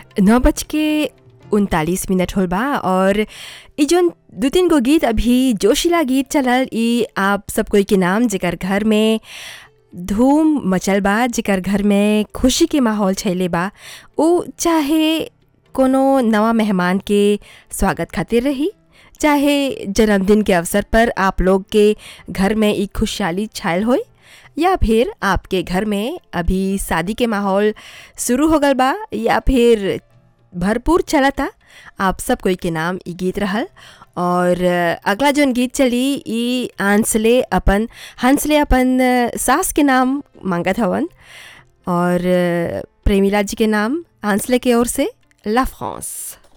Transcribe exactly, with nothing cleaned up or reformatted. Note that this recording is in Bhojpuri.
नौ बज के उनतालीस मिनट होल बा और ई जोन दू तीन गो गीत अभी जोशीला गीत चलल ई आप सब कोई के नाम जेकर घर में धूम मचल बा, जेकर घर में खुशी के माहौल छैले बा, उ चाहे कोनो नवा मेहमान के स्वागत खातिर रही, चाहे जन्मदिन के अवसर पर आप लोग के घर में ई खुशहाली छायल होई, या फिर आपके घर में अभी शादी के माहौल शुरू हो गल बा या फिर भरपूर चलता। आप सब कोई के नाम ई गीत रहल। और अगला जोन गीत चली ई हंसले अपन हंसले अपन सास के नाम मांगत हवन और प्रेमिला जी के नाम हंसले के ओर से ला फ्रांस।